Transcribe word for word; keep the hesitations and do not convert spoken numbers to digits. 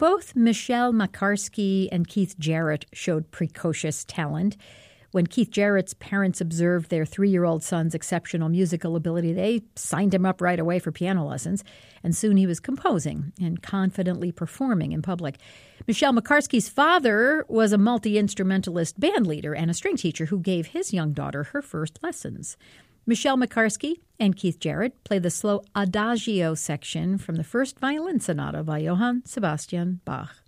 Both Michelle Makarsky and Keith Jarrett showed precocious talent. When Keith Jarrett's parents observed their three-year-old son's exceptional musical ability, they signed him up right away for piano lessons, and soon he was composing and confidently performing in public. Michelle Makarsky's father was a multi-instrumentalist band leader and a string teacher who gave his young daughter her first lessons. Michelle Makarsky and Keith Jarrett play the slow Adagio section from the first violin sonata by Johann Sebastian Bach.